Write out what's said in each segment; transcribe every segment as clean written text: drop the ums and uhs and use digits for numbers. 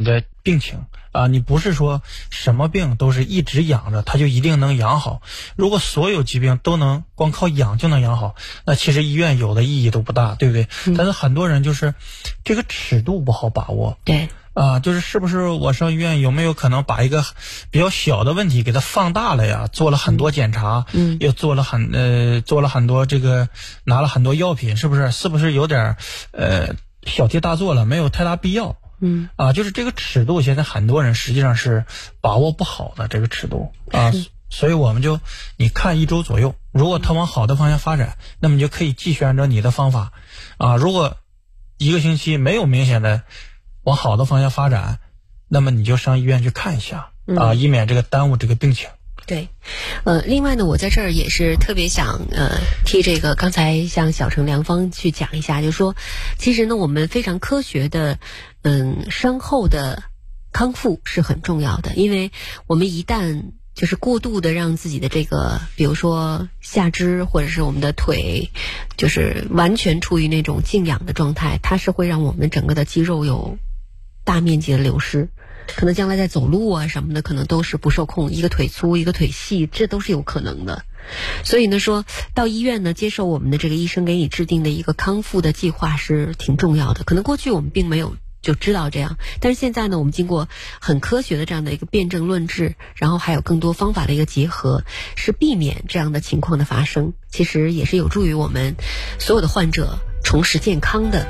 的病情啊，你不是说什么病都是一直养着它就一定能养好。如果所有疾病都能光靠养就能养好，那其实医院有的意义都不大，对不对？但是很多人就是这个尺度不好把握。 对啊，就是是不是我上医院有没有可能把一个比较小的问题给它放大了呀？做了很多检查，又做了很多这个拿了很多药品，是不是有点小题大做了，没有太大必要。就是这个尺度，现在很多人实际上是把握不好的这个尺度啊，所以我们就你看1周左右，如果它往好的方向发展，那么你就可以继续按照你的方法啊。如果1个星期没有明显的往好的方向发展，那么你就上医院去看一下啊，以免这个耽误这个病情。 对，另外呢，我在这儿也是特别想替这个刚才向小程良方去讲一下，就是说，其实呢，我们非常科学的，伤后的康复是很重要的，因为我们一旦就是过度的让自己的这个，比如说下肢或者是我们的腿，就是完全处于那种静养的状态，它是会让我们整个的肌肉有大面积的流失。可能将来在走路啊什么的，可能都是不受控，一个腿粗一个腿细，这都是有可能的。所以呢，说到医院呢，接受我们的这个医生给你制定的一个康复的计划是挺重要的。可能过去我们并没有就知道这样，但是现在呢，我们经过很科学的这样的一个辩证论治，然后还有更多方法的一个结合，是避免这样的情况的发生。其实也是有助于我们所有的患者重拾健康的。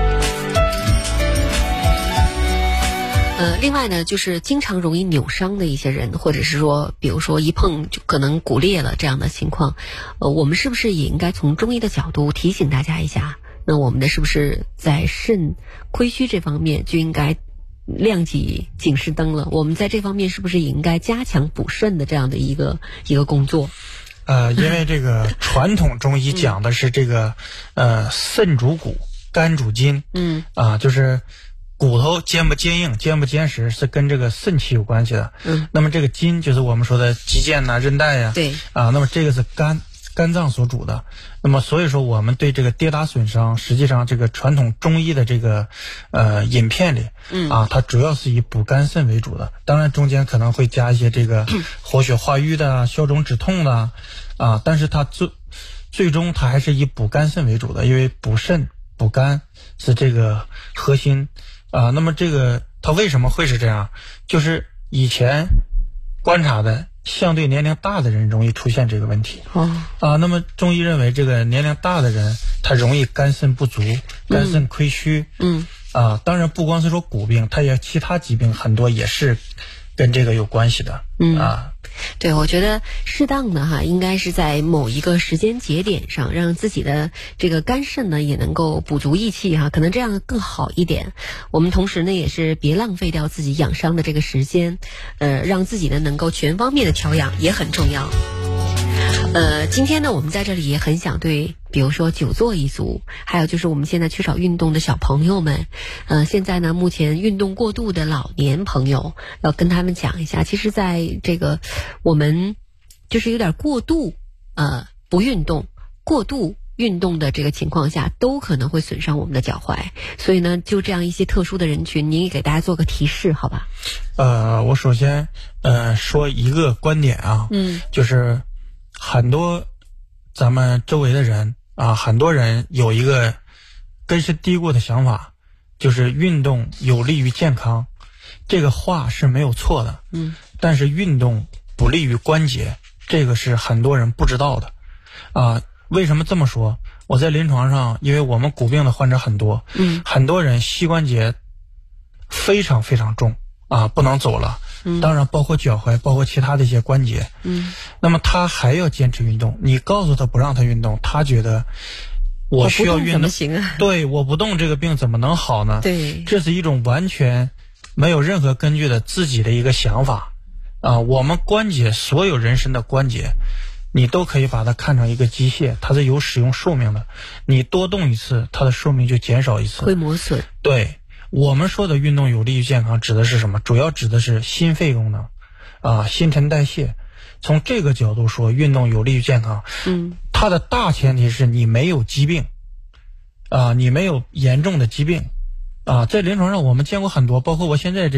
另外呢，就是经常容易扭伤的一些人，或者是说，比如说一碰就可能骨裂了这样的情况，我们是不是也应该从中医的角度提醒大家一下？那我们的是不是在肾亏虚这方面就应该亮起警示灯了？我们在这方面是不是也应该加强补肾的这样的一个工作？ 因为这个传统中医讲的是这个肾主骨，肝主筋，就是骨头坚不坚硬、坚不坚实是跟这个肾气有关系的。那么这个筋就是我们说的肌腱呐、韧带呀。对啊，那么这个是肝脏所主的。那么所以说我们对这个跌打损伤，实际上这个传统中医的这个饮片里它主要是以补肝肾为主的。当然中间可能会加一些这个活血化瘀的、消肿止痛的但是它最终它还是以补肝肾为主的，因为补肾补肝是这个核心。那么这个它为什么会是这样？就是以前观察的相对年龄大的人容易出现这个问题。那么中医认为这个年龄大的人他容易肝肾不足、肝肾亏虚。当然不光是说骨病，他也其他疾病很多也是跟这个有关系的。 对，我觉得适当的应该是在某一个时间节点上，让自己的这个肝肾呢也能够补足益气可能这样更好一点。我们同时呢也是别浪费掉自己养伤的这个时间，让自己呢能够全方面的调养也很重要。今天呢我们在这里也很想对比如说久坐一族，还有就是我们现在缺少运动的小朋友们，现在呢目前运动过度的老年朋友，要跟他们讲一下，其实在这个我们就是有点过度不运动、过度运动的这个情况下，都可能会损伤我们的脚踝。所以呢就这样一些特殊的人群，您也给大家做个提示好吧？ 我首先说一个观点就是很多咱们周围的人很多人有一个根深蒂固的想法，就是运动有利于健康。这个话是没有错的，但是运动不利于关节，这个是很多人不知道的。为什么这么说？我在临床上，因为我们骨病的患者很多，很多人膝关节非常非常重不能走了。当然包括脚踝，包括其他的一些关节。那么他还要坚持运动，你告诉他不让他运动，他觉得我需要运动怎么行对，我不动这个病怎么能好呢？ 对， 这是一种完全没有任何根据的自己的一个想法我们关节，所有人身的关节你都可以把它看成一个机械，它是有使用寿命的，你多动一次它的寿命就减少一次， 会磨损。 对，我们说的运动有利于健康指的是什么？主要指的是心肺功能新陈代谢。从这个角度说，运动有利于健康。它的大前提是你没有疾病你没有严重的疾病在临床上我们见过很多，包括我现在